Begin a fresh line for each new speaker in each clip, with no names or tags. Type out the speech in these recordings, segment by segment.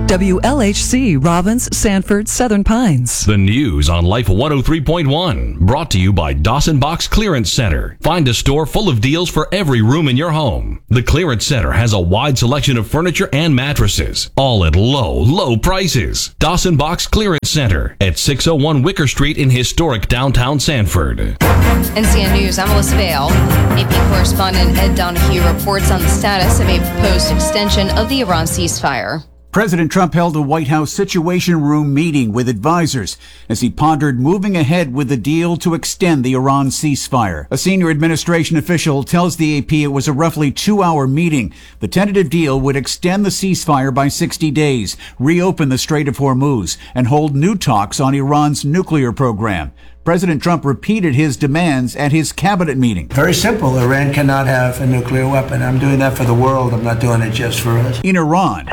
WLHC, Robbins, Sanford, Southern Pines.
The news on Life 103.1, brought to you by Dawson Box Clearance Center. Find a store full of deals for every room in your home. The Clearance Center has a wide selection of furniture and mattresses, all at low prices. Dawson Box Clearance Center at 601 Wicker Street in historic downtown Sanford.
NCN News, I'm Melissa Vale. AP correspondent Ed Donahue reports on the status of a proposed extension of the Iran ceasefire.
President Trump held a White House Situation Room meeting with advisors as he pondered moving ahead with the deal to extend the Iran ceasefire. A senior administration official tells the AP it was a roughly 2-hour meeting. The tentative deal would extend the ceasefire by 60 days, reopen the Strait of Hormuz, and hold new talks on Iran's nuclear program. President Trump repeated his demands at his cabinet meeting.
Very simple. Iran cannot have a nuclear weapon. I'm doing that for the world. I'm not doing it just for us.
In Iran,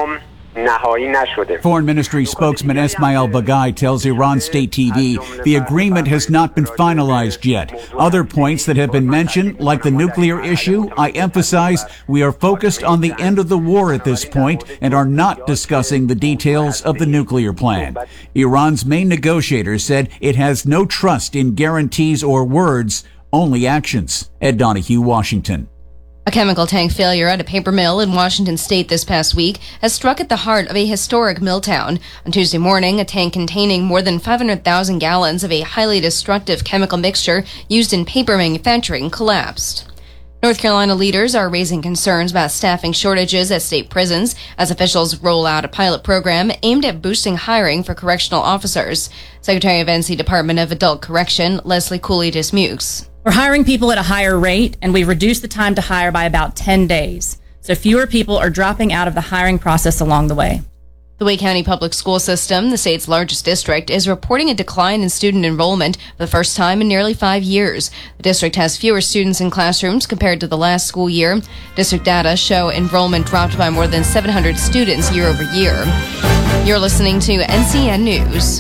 Foreign Ministry spokesman Esmail Baghaei tells Iran State TV the agreement has not been finalized yet. Other points that have been mentioned, like the nuclear issue, I emphasize we are focused on the end of the war at this point and are not discussing the details of the nuclear plan. Iran's main negotiator said it has no trust in guarantees or words, only actions. Ed Donahue, Washington.
A chemical tank failure at a paper mill in Washington state this past week has struck at the heart of a historic mill town. On Tuesday morning, a tank containing more than 500,000 gallons of a highly destructive chemical mixture used in paper manufacturing collapsed. North Carolina leaders are raising concerns about staffing shortages at state prisons as officials roll out a pilot program aimed at boosting hiring for correctional officers. Secretary of NC Department of Adult Correction, Leslie Cooley-Dismukes.
We're hiring people at a higher rate, and we've reduced the time to hire by about 10 days. So fewer people are dropping out of the hiring process along the way.
The Wake County Public School System, the state's largest district, is reporting a decline in student enrollment for the first time in nearly 5 years. The district has fewer students in classrooms compared to the last school year. District data show enrollment dropped by more than 700 students year over year. You're listening to NCN News.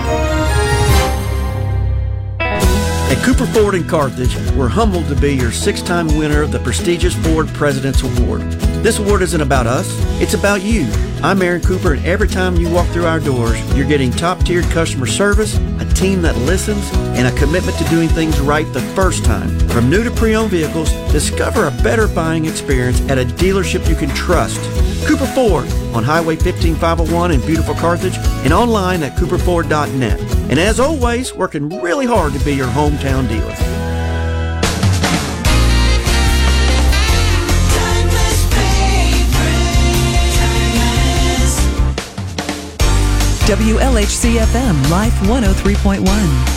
At Cooper Ford in Carthage, we're humbled to be your 6-time winner of the prestigious Ford President's Award. This award isn't about us, it's about you. I'm Aaron Cooper, and every time you walk through our doors, you're getting top-tiered customer service, a team that listens, and a commitment to doing things right the first time. From new to pre-owned vehicles, discover a better buying experience at a dealership you can trust. Cooper Ford on Highway 15501 in beautiful Carthage and online at cooperford.net. And as always, working really hard to be your hometown dealer.
WLHC FM, Life 103.1.